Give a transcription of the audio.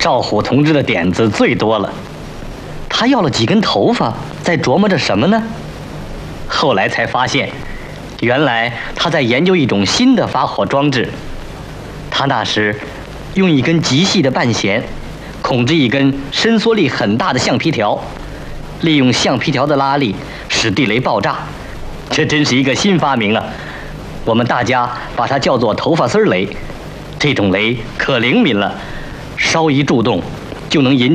赵虎同志的点子最多了，他要了几根头发，在琢磨着什么呢？后来才发现，原来他在研究一种新的发火装置。他那时用一根极细的半弦，控制一根伸缩力很大的橡皮条，利用橡皮条的拉力使地雷爆炸。这真是一个新发明啊！我们大家把它叫做头发丝雷。这种雷可灵敏了，稍一触动就能引起